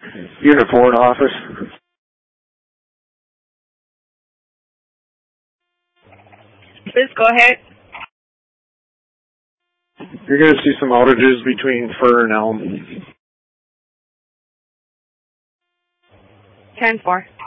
Unit 4 in office. Please go ahead. You're going to see some outages between Fir and Elm. 10-4.